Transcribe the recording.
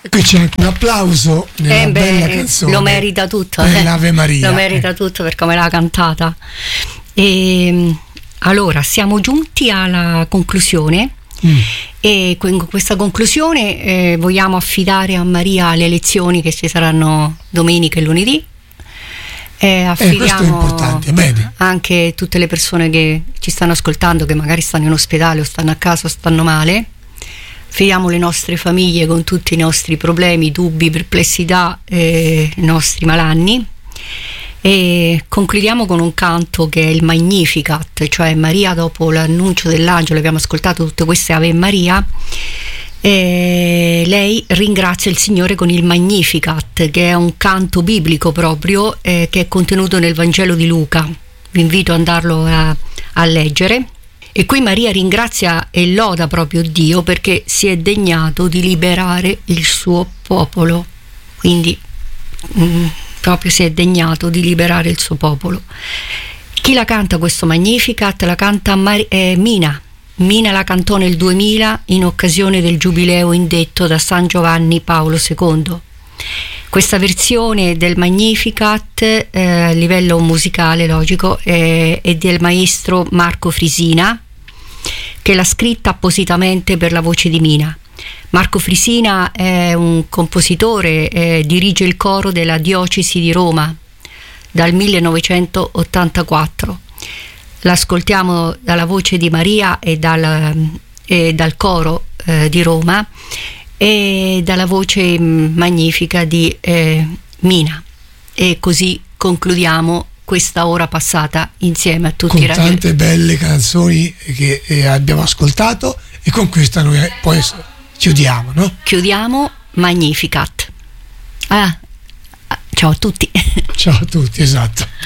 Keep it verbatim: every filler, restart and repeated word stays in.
Qui c'è anche un applauso nella eh beh, bella canzone. Lo merita tutto. Per eh. l'Ave Maria. Lo merita eh. tutto per come l'ha cantata. E, allora, siamo giunti alla conclusione. Mm. E in questa conclusione eh, vogliamo affidare a Maria le lezioni che ci saranno domenica e lunedì. Eh, affidiamo eh, questo è importante. Bene. Anche tutte le persone che ci stanno ascoltando, che magari stanno in ospedale o stanno a casa o stanno male. Affidiamo le nostre famiglie con tutti i nostri problemi, dubbi, perplessità, eh, i nostri malanni, e concludiamo con un canto che è il Magnificat, cioè Maria dopo l'annuncio dell'angelo. Abbiamo ascoltato tutte queste Ave Maria, e lei ringrazia il Signore con il Magnificat, che è un canto biblico proprio, eh, che è contenuto nel Vangelo di Luca. Vi invito ad andarlo a, a leggere. E qui Maria ringrazia e loda proprio Dio perché si è degnato di liberare il suo popolo. Quindi mh, proprio si è degnato di liberare il suo popolo. Chi la canta questo Magnificat? La canta Mar- eh, Mina. Mina la cantò nel duemila in occasione del giubileo indetto da San Giovanni Paolo secondo. Questa versione del Magnificat eh, a livello musicale, logico, eh, è del maestro Marco Frisina, che l'ha scritta appositamente per la voce di Mina. Marco Frisina è un compositore, eh, dirige il coro della diocesi di Roma dal millenovecentottantaquattro. L'ascoltiamo dalla voce di Maria e dal, e dal coro eh, di Roma, e dalla voce magnifica di eh, Mina, e così concludiamo questa ora passata insieme a tutti con i radio. tante belle canzoni che eh, abbiamo ascoltato, e con questa noi poi chiudiamo, no? Chiudiamo Magnificat. Ah, ciao a tutti. Ciao a tutti, esatto.